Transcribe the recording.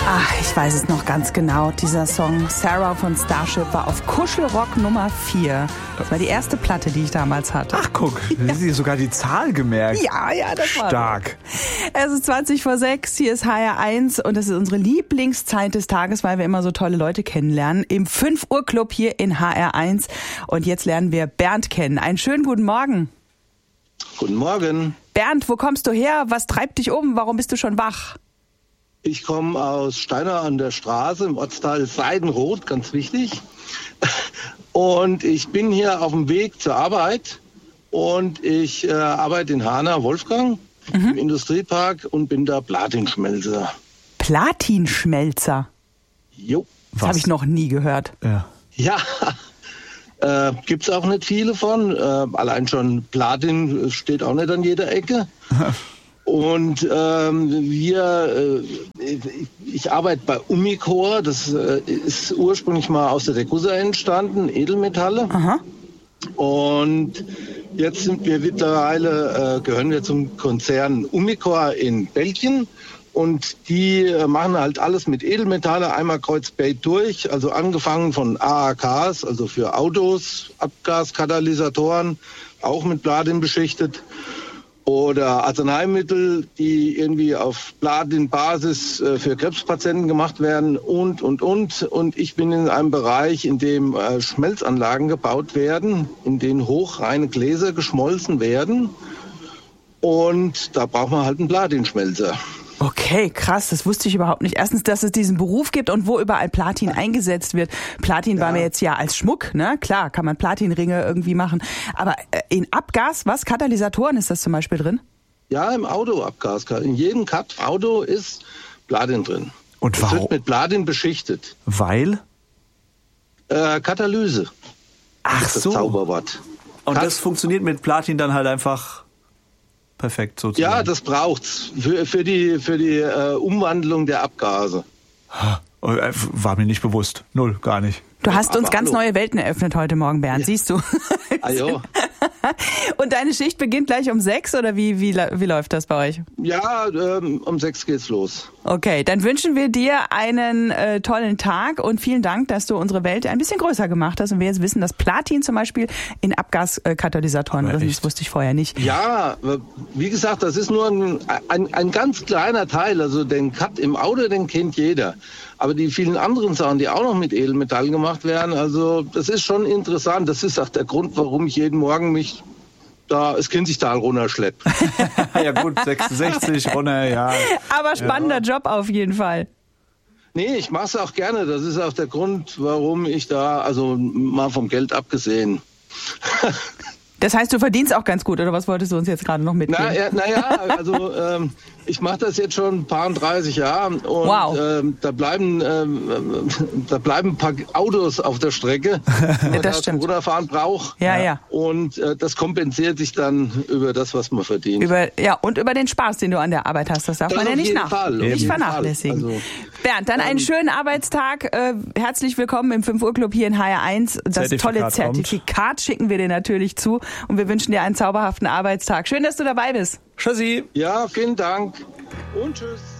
Ach, ich weiß es noch ganz genau. Dieser Song Sarah von Starship war auf Kuschelrock Nummer 4. Das war die erste Platte, die ich damals hatte. Ach guck, ja. Sie sogar die Zahl gemerkt. Ja, das war stark. Es ist 20:06, hier ist HR1 und das ist unsere Lieblingszeit des Tages, weil wir immer so tolle Leute kennenlernen. Im 5 Uhr Club hier in HR1 und jetzt lernen wir Bernd kennen. Einen schönen guten Morgen. Guten Morgen. Bernd, wo kommst du her? Was treibt dich um? Warum bist du schon wach? Ich komme aus Steinau an der Straße im Ortsteil Seidenroth, ganz wichtig. Und ich bin hier auf dem Weg zur Arbeit und ich arbeite in Hanau, Wolfgang, im Industriepark und bin da Platinschmelzer. Platinschmelzer? Jo. Das habe ich noch nie gehört. Ja. Gibt's auch nicht viele von. Allein schon Platin steht auch nicht an jeder Ecke. Und ich arbeite bei Umicore, das ist ursprünglich mal aus der Degussa entstanden, Edelmetalle. Aha. Und jetzt sind wir mittlerweile, gehören wir zum Konzern Umicore in Belgien. Und die machen halt alles mit Edelmetalle, einmal querbeet durch, also angefangen von AAKs, also für Autos, Abgaskatalysatoren, auch mit Platin beschichtet. Oder Arzneimittel, die irgendwie auf Platin-Basis für Krebspatienten gemacht werden und. Und ich bin in einem Bereich, in dem Schmelzanlagen gebaut werden, in denen hochreine Gläser geschmolzen werden. Und da braucht man halt einen Platinschmelzer. Okay, krass, das wusste ich überhaupt nicht. Erstens, dass es diesen Beruf gibt und wo überall Platin eingesetzt wird. Platin war mir jetzt ja als Schmuck, ne? Klar, kann man Platinringe irgendwie machen. Aber in Abgas, was? Katalysatoren ist das zum Beispiel drin? Ja, im Autoabgas. In jedem Auto ist Platin drin. Und warum? Es wird mit Platin beschichtet. Weil? Katalyse. Ach so. Das Zauberwort. Und das funktioniert mit Platin dann halt einfach perfekt sozusagen. Ja, das braucht's für die Umwandlung der Abgase. War mir nicht bewusst. Null, gar nicht. Du hast uns ganz neue Welten eröffnet heute Morgen, Bernd, siehst du. Ah, jo. Und deine Schicht beginnt gleich um 6 oder wie läuft das bei euch? Ja, um 6 geht's los. Okay, dann wünschen wir dir einen tollen Tag und vielen Dank, dass du unsere Welt ein bisschen größer gemacht hast und wir jetzt wissen, dass Platin zum Beispiel in Abgaskatalysatoren drin ist. Das wusste ich vorher nicht. Ja, wie gesagt, das ist nur ein ganz kleiner Teil. Also den Cut im Auto, den kennt jeder. Aber die vielen anderen Sachen, die auch noch mit Edelmetall gemacht werden, also das ist schon interessant. Das ist auch der Grund, warum ich jeden Morgen mich da das Kinzigtal runterschleppt. Ja gut, 66 runter, ja. Aber spannender Job auf jeden Fall. Nee, ich mache es auch gerne. Das ist auch der Grund, warum ich da, also mal vom Geld abgesehen. Das heißt, du verdienst auch ganz gut, oder was wolltest du uns jetzt gerade noch mitgeben? Naja, also ich mache das jetzt schon ein paar 30 Jahre und wow. Da bleiben ein paar Autos auf der Strecke, die man zum Runterfahren braucht. Ja. Und das kompensiert sich dann über das, was man verdient. Und über den Spaß, den du an der Arbeit hast. Das darf man ja nicht vernachlässigen. Also, Bernd, dann einen schönen Arbeitstag. Herzlich willkommen im 5 Uhr Club hier in HR1. Das tolle Zertifikat schicken wir dir natürlich zu. Und wir wünschen dir einen zauberhaften Arbeitstag. Schön, dass du dabei bist. Tschüssi. Ja, vielen Dank und tschüss.